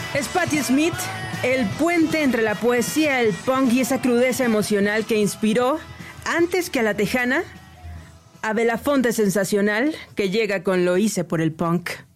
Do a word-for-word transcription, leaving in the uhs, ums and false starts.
Es Patti Smith, el puente entre la poesía, el punk y esa crudeza emocional que inspiró, antes que a la Tejana, a Belafonte Sensacional, que llega con Lo hice por el punk.